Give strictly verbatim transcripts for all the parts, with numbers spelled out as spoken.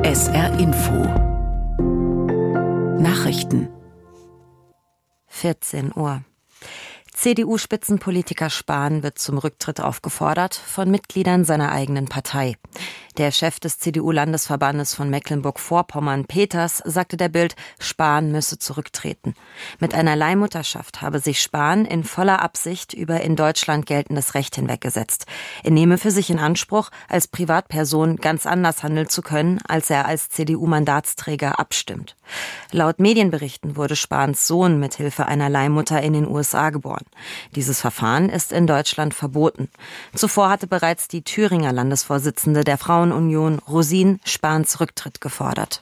S R Info Nachrichten vierzehn Uhr. C D U-Spitzenpolitiker Spahn wird zum Rücktritt aufgefordert von Mitgliedern seiner eigenen Partei. Der Chef des C D U-Landesverbandes von Mecklenburg-Vorpommern, Peters, sagte der Bild, Spahn müsse zurücktreten. Mit einer Leihmutterschaft habe sich Spahn in voller Absicht über in Deutschland geltendes Recht hinweggesetzt. Er nehme für sich in Anspruch, als Privatperson ganz anders handeln zu können, als er als C D U-Mandatsträger abstimmt. Laut Medienberichten wurde Spahns Sohn mit Hilfe einer Leihmutter in den U S A geboren. Dieses Verfahren ist in Deutschland verboten. Zuvor hatte bereits die Thüringer Landesvorsitzende der Frauenunion, Rosin, Spahns Rücktritt gefordert.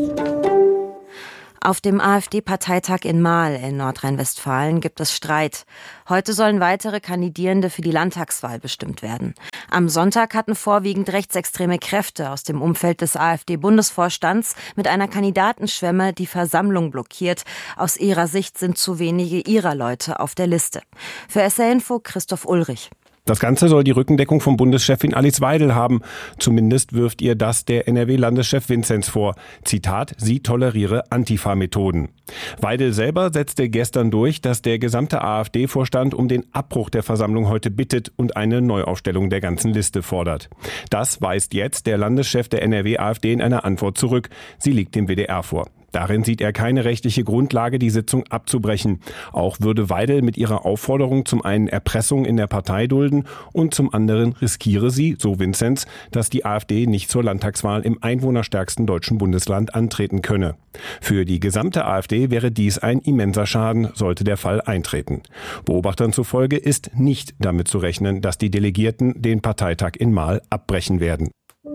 Auf dem AfD-Parteitag in Marl in Nordrhein-Westfalen gibt es Streit. Heute sollen weitere Kandidierende für die Landtagswahl bestimmt werden. Am Sonntag hatten vorwiegend rechtsextreme Kräfte aus dem Umfeld des AfD-Bundesvorstands mit einer Kandidatenschwemme die Versammlung blockiert. Aus ihrer Sicht sind zu wenige ihrer Leute auf der Liste. Für S R Info Christoph Ulrich. Das Ganze soll die Rückendeckung von Bundeschefin Alice Weidel haben. Zumindest wirft ihr das der N R W-Landeschef Vinzenz vor. Zitat, sie toleriere Antifa-Methoden. Weidel selber setzte gestern durch, dass der gesamte AfD-Vorstand um den Abbruch der Versammlung heute bittet und eine Neuaufstellung der ganzen Liste fordert. Das weist jetzt der Landeschef der N R W-AfD in einer Antwort zurück. Sie liegt dem W D R vor. Darin sieht er keine rechtliche Grundlage, die Sitzung abzubrechen. Auch würde Weidel mit ihrer Aufforderung zum einen Erpressung in der Partei dulden und zum anderen riskiere sie, so Vinzenz, dass die AfD nicht zur Landtagswahl im einwohnerstärksten deutschen Bundesland antreten könne. Für die gesamte AfD wäre dies ein immenser Schaden, sollte der Fall eintreten. Beobachtern zufolge ist nicht damit zu rechnen, dass die Delegierten den Parteitag in Marl abbrechen werden.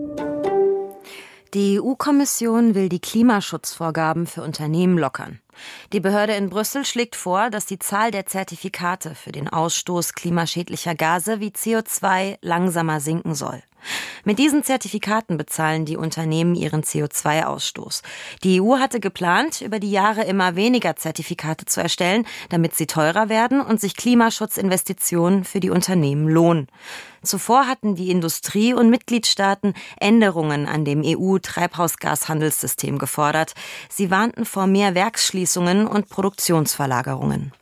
Die E U-Kommission will die Klimaschutzvorgaben für Unternehmen lockern. Die Behörde in Brüssel schlägt vor, dass die Zahl der Zertifikate für den Ausstoß klimaschädlicher Gase wie C O zwei langsamer sinken soll. Mit diesen Zertifikaten bezahlen die Unternehmen ihren C O zwei Ausstoß. Die E U hatte geplant, über die Jahre immer weniger Zertifikate zu erstellen, damit sie teurer werden und sich Klimaschutzinvestitionen für die Unternehmen lohnen. Zuvor hatten die Industrie und Mitgliedstaaten Änderungen an dem E U-Treibhausgashandelssystem gefordert. Sie warnten vor mehr Werksschließungen und Produktionsverlagerungen.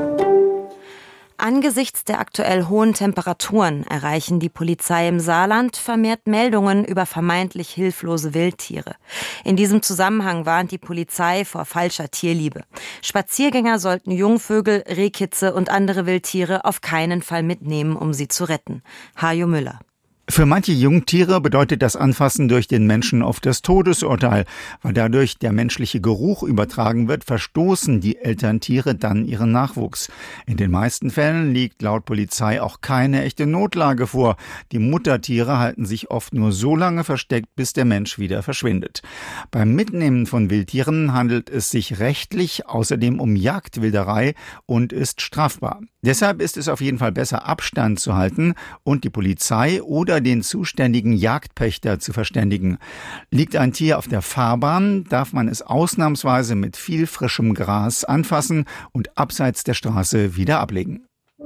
Angesichts der aktuell hohen Temperaturen erreichen die Polizei im Saarland vermehrt Meldungen über vermeintlich hilflose Wildtiere. In diesem Zusammenhang warnt die Polizei vor falscher Tierliebe. Spaziergänger sollten Jungvögel, Rehkitze und andere Wildtiere auf keinen Fall mitnehmen, um sie zu retten. Hajo Müller. Für manche Jungtiere bedeutet das Anfassen durch den Menschen oft das Todesurteil. Weil dadurch der menschliche Geruch übertragen wird, verstoßen die Elterntiere dann ihren Nachwuchs. In den meisten Fällen liegt laut Polizei auch keine echte Notlage vor. Die Muttertiere halten sich oft nur so lange versteckt, bis der Mensch wieder verschwindet. Beim Mitnehmen von Wildtieren handelt es sich rechtlich außerdem um Jagdwilderei und ist strafbar. Deshalb ist es auf jeden Fall besser, Abstand zu halten und die Polizei oder den zuständigen Jagdpächter zu verständigen. Liegt ein Tier auf der Fahrbahn, darf man es ausnahmsweise mit viel frischem Gras anfassen und abseits der Straße wieder ablegen.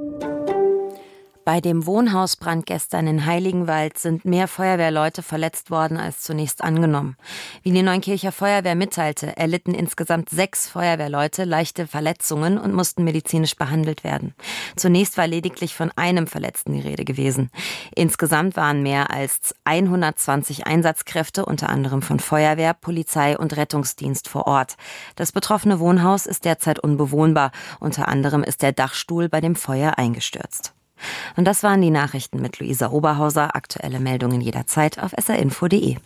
Bei dem Wohnhausbrand gestern in Heiligenwald sind mehr Feuerwehrleute verletzt worden als zunächst angenommen. Wie die Neunkircher Feuerwehr mitteilte, erlitten insgesamt sechs Feuerwehrleute leichte Verletzungen und mussten medizinisch behandelt werden. Zunächst war lediglich von einem Verletzten die Rede gewesen. Insgesamt waren mehr als hundertzwanzig Einsatzkräfte, unter anderem von Feuerwehr, Polizei und Rettungsdienst vor Ort. Das betroffene Wohnhaus ist derzeit unbewohnbar. Unter anderem ist der Dachstuhl bei dem Feuer eingestürzt. Und das waren die Nachrichten mit Luisa Oberhauser. Aktuelle Meldungen jederzeit auf s r info punkt d e.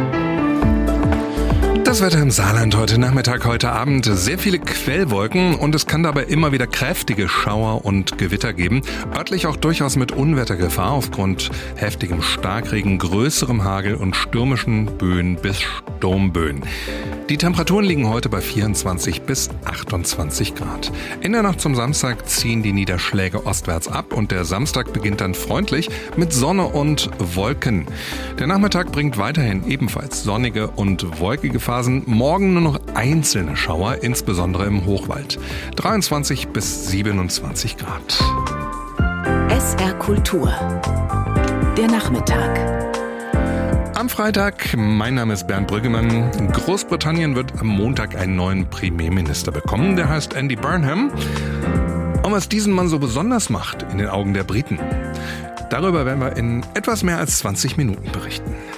Das Wetter im Saarland heute Nachmittag, heute Abend. Sehr viele Quellwolken und es kann dabei immer wieder kräftige Schauer und Gewitter geben. Örtlich auch durchaus mit Unwettergefahr aufgrund heftigem Starkregen, größerem Hagel und stürmischen Böen bis Sturmböen. Die Temperaturen liegen heute bei vierundzwanzig bis achtundzwanzig Grad. In der Nacht zum Samstag ziehen die Niederschläge ostwärts ab und der Samstag beginnt dann freundlich mit Sonne und Wolken. Der Nachmittag bringt weiterhin ebenfalls sonnige und wolkige Phasen. Morgen nur noch einzelne Schauer, insbesondere im Hochwald. dreiundzwanzig bis siebenundzwanzig Grad. S R Kultur. Der Nachmittag. am Freitag. Mein Name ist Bernd Brüggemann. Großbritannien wird am Montag einen neuen Premierminister bekommen. Der heißt Andy Burnham. Und was diesen Mann so besonders macht in den Augen der Briten, darüber werden wir in etwas mehr als zwanzig Minuten berichten.